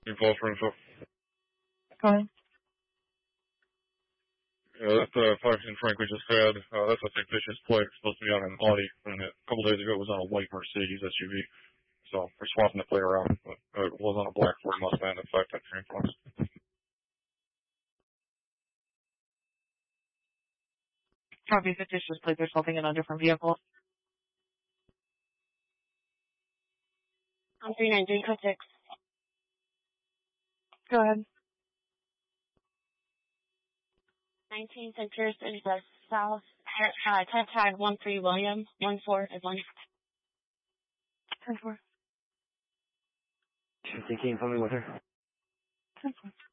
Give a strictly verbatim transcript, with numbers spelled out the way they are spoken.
New Falls for info. Go ahead. Yeah, that's the five ten Frank we just had. Uh, that's a fictitious plate. It's supposed to be on an Audi, and a couple days ago it was on a white Mercedes S U V. So we're swapping the plate around. But, uh, it was on a black Ford Mustang at five ten Frank once. Copy fictitious plate. They're swapping it on different vehicles. On three nine three six. Go ahead. nineteen Centers in the South. Uh, test tag one three William. one four is one. ten four. Thinking coming with her. ten four.